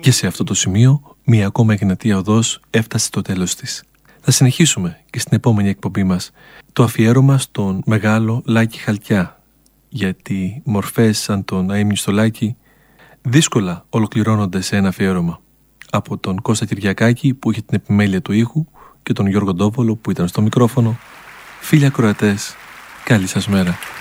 Και σε αυτό το σημείο, μία ακόμα εγνατία οδός έφτασε στο τέλος της. Θα συνεχίσουμε και στην επόμενη εκπομπή μας το αφιέρωμα στον μεγάλο Λάκη Χαλκιά, γιατί μορφές σαν τον αείμνηστο Λάκη δύσκολα ολοκληρώνονται σε ένα αφιέρωμα. Από τον Κώστα Κυριακάκη που είχε την επιμέλεια του ήχου και τον Γιώργο Ντόβολο που ήταν στο μικρόφωνο. Φίλοι ακροατές, καλή σας μέρα.